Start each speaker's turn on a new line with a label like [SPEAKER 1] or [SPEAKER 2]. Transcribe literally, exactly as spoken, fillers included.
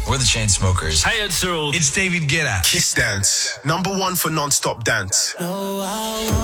[SPEAKER 1] We're the Chainsmokers.
[SPEAKER 2] Hey, it's Cyril.
[SPEAKER 3] It's David Guetta.
[SPEAKER 4] Kiss Dance, number one for non-stop dance.
[SPEAKER 5] No, I